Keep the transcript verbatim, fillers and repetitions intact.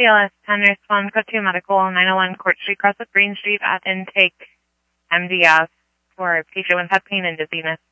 P L S ten Nurse one, Code two Medical, nine oh one Court Street, cross with Green Street at intake M D S for a patient with head pain and dizziness.